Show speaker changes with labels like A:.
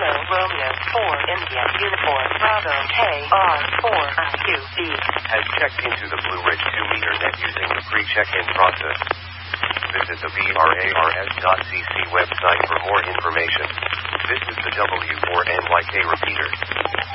A: Kilo Romeo 4 India Uniform Bravo KR4 QB
B: has checked into the Blue Ridge 2-meter net using the pre-check-in process. Visit the VRARS.cc website for more information. This is the W4NYK repeater.